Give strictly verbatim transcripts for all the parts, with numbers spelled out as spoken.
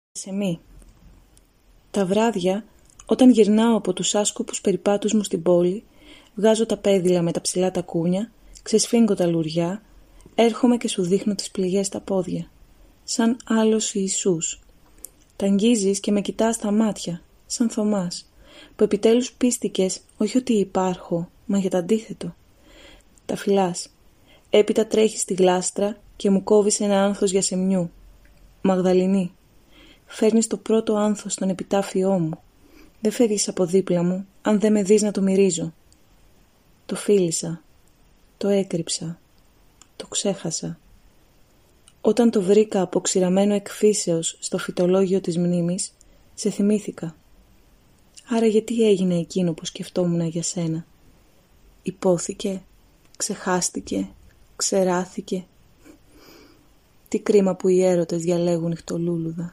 Σε μη. Τα βράδια, όταν γυρνάω από τους άσκοπους περιπάτους μου στην πόλη, βγάζω τα πέδιλα με τα ψηλά τακούνια, ξεσφίγγω τα λουριά, έρχομαι και σου δείχνω τις πληγές στα πόδια, σαν άλλος Ιησούς. Τα αγγίζεις και με κοιτάς στα μάτια, σαν Θωμάς, που επιτέλους πίστηκες όχι ότι υπάρχω, μα για το αντίθετο. Τα φυλάς. Έπειτα τρέχεις στη γλάστρα και μου κόβεις ένα άνθος για σεμνιού. Μαγδαληνή. Φέρνεις το πρώτο άνθος στον επιτάφιό μου. Δεν φεύγεις από δίπλα μου, αν δεν με δεις να το μυρίζω. Το φίλησα. Το έκρυψα. Το ξέχασα. Όταν το βρήκα αποξηραμένο εκφύσεως στο φυτολόγιο της μνήμης, σε θυμήθηκα. Άρα γιατί έγινε εκείνο που σκεφτόμουν για σένα? Υπόθηκε, ξεχάστηκε, ξεράθηκε. Τι κρίμα που οι έρωτες διαλέγουν νυχτολούλουδα.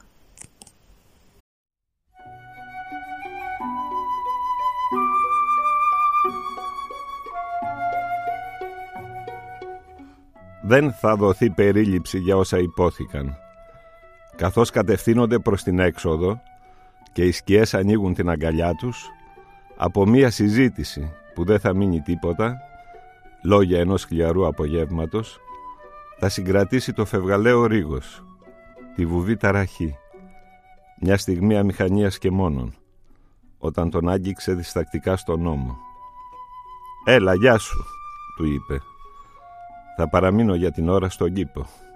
Δεν θα δοθεί περίληψη για όσα υπόθηκαν. Καθώς κατευθύνονται προς την έξοδο και οι σκιές ανοίγουν την αγκαλιά τους, από μία συζήτηση που δεν θα μείνει τίποτα, λόγια ενός χλιαρού απογεύματος, θα συγκρατήσει το φευγαλαίο ρίγος, τη βουβή ταραχή, μια στιγμή αμηχανίας και μόνον, όταν τον άγγιξε διστακτικά στον ώμο. «Έλα, γεια σου», του είπε. «Θα παραμείνω για την ώρα στον κήπο».